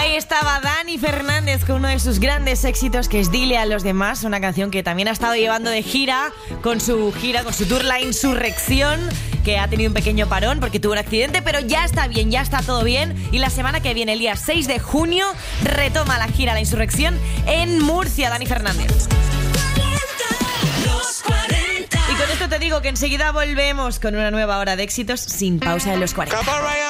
Ahí estaba Dani Fernández con uno de sus grandes éxitos, que es Dile a los demás, una canción que también ha estado llevando de gira con su tour La Insurrección, que ha tenido un pequeño parón porque tuvo un accidente, pero ya está bien, ya está todo bien. Y la semana que viene, el día 6 de junio, retoma la gira La Insurrección en Murcia, Dani Fernández. Y con esto te digo que enseguida volvemos con una nueva hora de éxitos sin pausa en los 40.